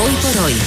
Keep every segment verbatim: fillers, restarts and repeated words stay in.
Hoy por hoy.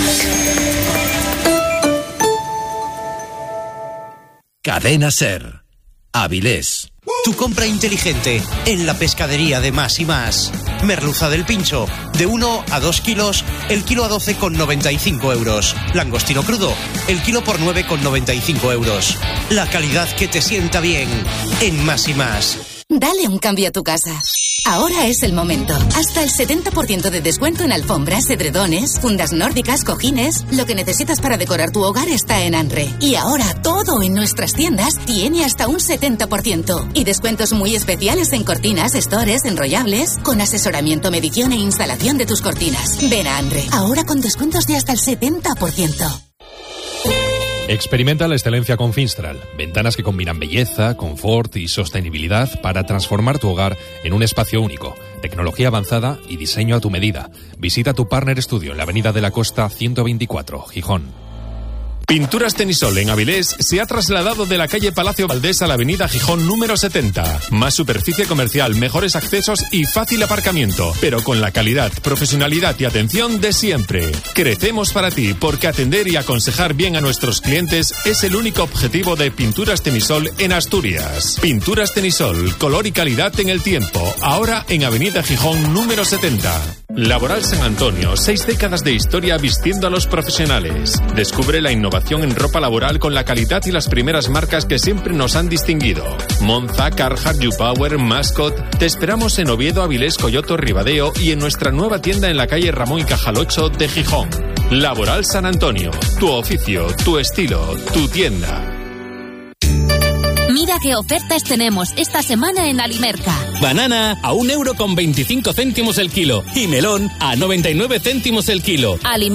Cadena Ser. Avilés. Tu compra inteligente en la pescadería de Más y Más. Merluza del Pincho, de uno a dos kilos, el kilo a doce con noventa y cinco euros. Langostino crudo, el kilo por nueve con noventa y cinco euros. La calidad que te sienta bien en Más y Más. Dale un cambio a tu casa. Ahora es el momento. Hasta el setenta por ciento de descuento en alfombras, edredones, fundas nórdicas, cojines. Lo que necesitas para decorar tu hogar está en Anre. Y ahora todo en nuestras tiendas tiene hasta un setenta por ciento. Y descuentos muy especiales en cortinas, estores, enrollables, con asesoramiento, medición e instalación de tus cortinas. Ven a Anre. Ahora con descuentos de hasta el setenta por ciento. Experimenta la excelencia con Finstral. Ventanas que combinan belleza, confort y sostenibilidad para transformar tu hogar en un espacio único. Tecnología avanzada y diseño a tu medida. Visita tu Partner Studio en la Avenida de la Costa ciento veinticuatro, Gijón. Pinturas Tenisol en Avilés se ha trasladado de la calle Palacio Valdés a la avenida Gijón número setenta. Más superficie comercial, mejores accesos y fácil aparcamiento, pero con la calidad, profesionalidad y atención de siempre. Crecemos para ti porque atender y aconsejar bien a nuestros clientes es el único objetivo de Pinturas Tenisol en Asturias. Pinturas Tenisol, color y calidad en el tiempo, ahora en avenida Gijón número setenta. Laboral San Antonio, seis décadas de historia vistiendo a los profesionales. Descubre la innovación en ropa laboral con la calidad y las primeras marcas que siempre nos han distinguido. Monza, Carhartt, YouPower, Mascot. Te esperamos en Oviedo, Avilés, Coyoto, Ribadeo y en nuestra nueva tienda en la calle Ramón y Cajal ocho de Gijón. Laboral San Antonio, tu oficio, tu estilo, tu tienda. Mira qué ofertas tenemos esta semana en Alimerca. Banana a un euro con veinticinco céntimos el kilo y melón a noventa y nueve céntimos el kilo. Alimerca.